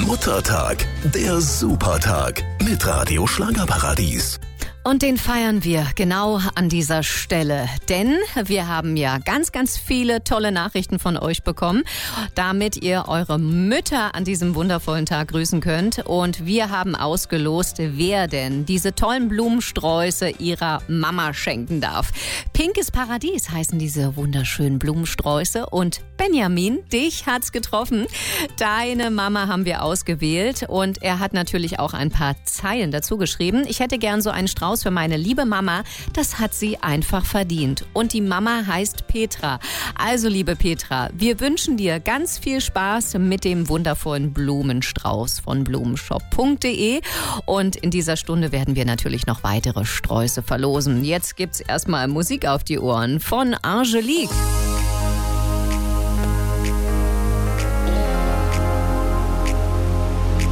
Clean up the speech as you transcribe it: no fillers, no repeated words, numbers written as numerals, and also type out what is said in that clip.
Muttertag, der Supertag mit Radio Schlagerparadies. Und den feiern wir genau an dieser Stelle, denn wir haben ja ganz, ganz viele tolle Nachrichten von euch bekommen, damit ihr eure Mütter an diesem wundervollen Tag grüßen könnt. Und wir haben ausgelost, wer denn diese tollen Blumensträuße ihrer Mama schenken darf. Pinkes Paradies heißen diese wunderschönen Blumensträuße. Und Benjamin, dich hat's getroffen. Deine Mama haben wir ausgewählt und er hat natürlich auch ein paar Zeilen dazu geschrieben. Ich hätte gern so einen Strauß für meine liebe Mama, das hat sie einfach verdient. Und die Mama heißt Petra. Also, liebe Petra, wir wünschen dir ganz viel Spaß mit dem wundervollen Blumenstrauß von blumenshop.de. Und in dieser Stunde werden wir natürlich noch weitere Sträuße verlosen. Jetzt gibt's erstmal Musik auf die Ohren von Angelique.